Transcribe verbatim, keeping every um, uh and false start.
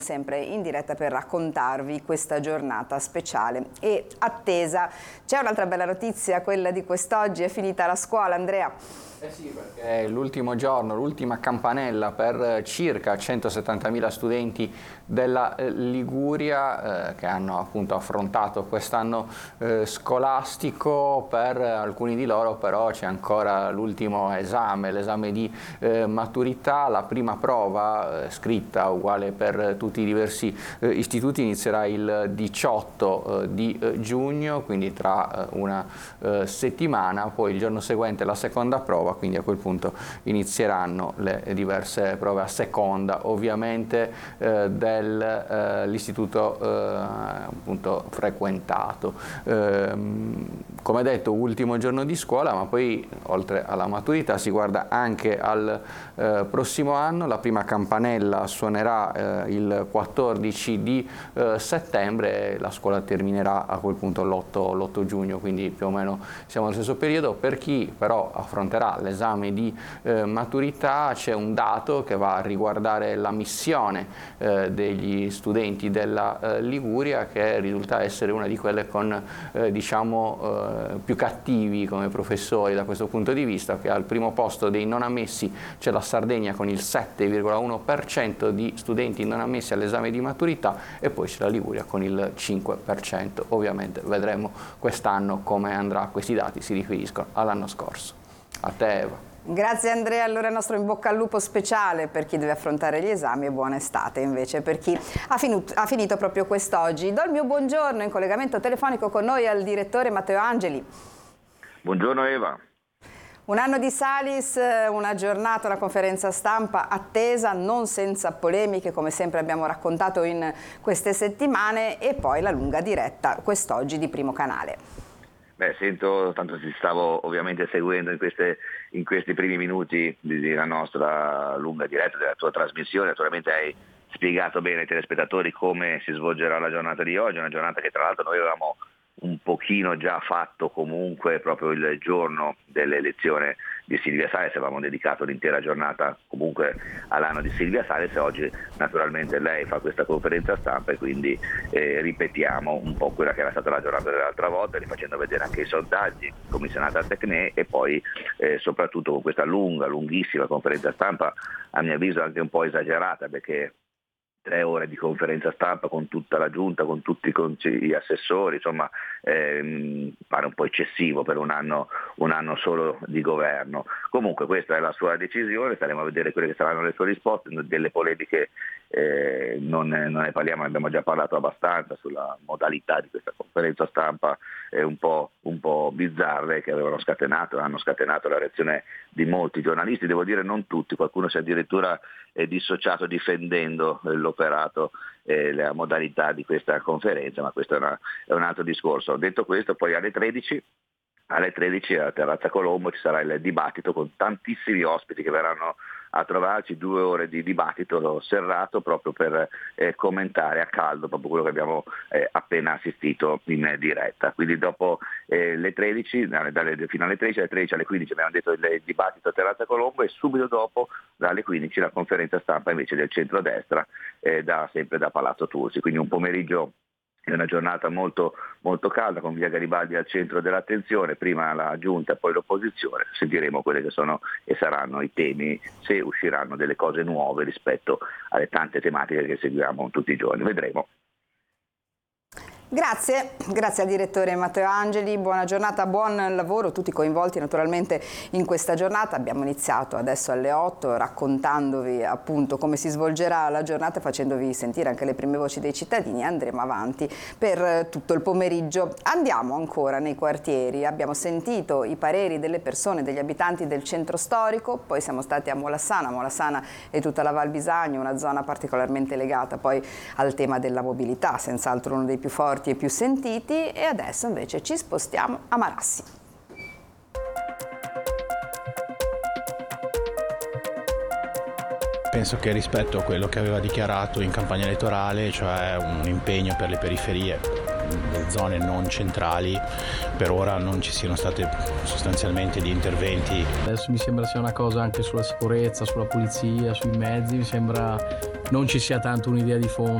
sempre in diretta per raccontarvi questa giornata speciale e attesa. C'è un'altra bella notizia, quella di quest'oggi: è finita la scuola, Andrea. Eh sì, perché è l'ultimo giorno, l'ultima campanella per circa centosettantamila studenti della Liguria eh, che hanno appunto affrontato quest'anno eh, scolastico. Per alcuni di loro però c'è ancora l'ultimo esame, l'esame di eh, maturità. La prima prova eh, scritta, uguale per tutti i diversi eh, istituti, inizierà il diciotto eh, di eh, giugno, quindi tra eh, una eh, settimana. Poi il giorno seguente la seconda prova, quindi a quel punto inizieranno le diverse prove a seconda ovviamente eh, dell'istituto eh, appunto frequentato. Ehm, come detto, ultimo giorno di scuola, ma poi oltre alla maturità si guarda anche al eh, prossimo anno. La prima campanella suonerà eh, il quattordici di eh, settembre e la scuola terminerà a quel punto l'otto giugno, quindi più o meno siamo allo stesso periodo. Per chi però affronterà l'esame di eh, maturità c'è un dato che va a riguardare la missione eh, degli studenti della eh, Liguria, che risulta essere una di quelle con eh, diciamo eh, più cattivi come professori da questo punto di vista, che al primo posto dei non ammessi c'è la Sardegna con il sette virgola uno per cento di studenti non ammessi all'esame di maturità, e poi c'è la Liguria con il cinque per cento. Ovviamente vedremo quest'anno come andrà. Questi dati si riferiscono all'anno scorso. A te, Eva. Grazie Andrea, allora il nostro in bocca al lupo speciale per chi deve affrontare gli esami, e buona estate invece per chi ha finito, ha finito proprio quest'oggi. Do il mio buongiorno in collegamento telefonico con noi al direttore Matteo Angeli. Buongiorno Eva. Un anno di Salis, una giornata, una conferenza stampa attesa, non senza polemiche, come sempre abbiamo raccontato in queste settimane, e poi la lunga diretta quest'oggi di Primo Canale. Beh, sento, tanto ti stavo ovviamente seguendo in, queste, in questi primi minuti della nostra lunga diretta, della tua trasmissione. Naturalmente hai spiegato bene ai telespettatori come si svolgerà la giornata di oggi, una giornata che tra l'altro noi avevamo un pochino già fatto comunque proprio il giorno dell'elezione di Silvia Salis. Avevamo dedicato l'intera giornata comunque all'anno di Silvia Salis, e oggi naturalmente lei fa questa conferenza stampa e quindi eh, ripetiamo un po' quella che era stata la giornata dell'altra volta, rifacendo vedere anche i sondaggi commissionati al Tecne, e poi eh, soprattutto con questa lunga, lunghissima conferenza stampa, a mio avviso anche un po' esagerata, perché tre ore di conferenza stampa con tutta la giunta, con tutti gli assessori, insomma ehm, pare un po' eccessivo per un anno, un anno solo di governo. Comunque questa è la sua decisione, staremo a vedere quelle che saranno le sue risposte. Delle polemiche eh, non, non ne parliamo, ne abbiamo già parlato abbastanza sulla modalità di questa conferenza stampa eh, un po', un po' bizzarre, che avevano scatenato, hanno scatenato la reazione di molti giornalisti, devo dire non tutti, qualcuno si è addirittura eh, dissociato difendendo eh, l'operato e la modalità di questa conferenza, ma questo è, una, è un altro discorso. Detto questo, poi alle tredici, alle tredici a Terrazza Colombo ci sarà il dibattito con tantissimi ospiti che verranno a trovarci, due ore di dibattito serrato proprio per eh, commentare a caldo proprio quello che abbiamo eh, appena assistito in diretta. Quindi dopo eh, le tredici, dalle, dalle, fino alle tredici, alle tredici alle quindici abbiamo detto il, il dibattito a Terrazza Colombo, e subito dopo dalle quindici la conferenza stampa invece del centrodestra eh, da, sempre da Palazzo Tursi. Quindi un pomeriggio, è una giornata molto, molto calda, con Via Garibaldi al centro dell'attenzione, prima la giunta e poi l'opposizione. Sentiremo quelli che sono e saranno i temi, se usciranno delle cose nuove rispetto alle tante tematiche che seguiamo tutti i giorni. Vedremo. Grazie, grazie al direttore Matteo Angeli, buona giornata, buon lavoro, tutti coinvolti naturalmente in questa giornata. Abbiamo iniziato adesso alle otto raccontandovi appunto come si svolgerà la giornata, facendovi sentire anche le prime voci dei cittadini. Andremo avanti per tutto il pomeriggio. Andiamo ancora nei quartieri, abbiamo sentito i pareri delle persone, degli abitanti del centro storico, poi siamo stati a Molassana, Molassana e tutta la Val Bisagno, una zona particolarmente legata poi al tema della mobilità, senz'altro uno dei più forti e più sentiti, e adesso invece ci spostiamo a Marassi. Per penso che rispetto a quello che aveva dichiarato in campagna elettorale, cioè un impegno per le periferie, le zone non centrali, per ora non ci siano state sostanzialmente di interventi. Adesso mi sembra sia una cosa anche sulla sicurezza, sulla polizia, sui mezzi, mi sembra non ci sia tanto un'idea di fondo.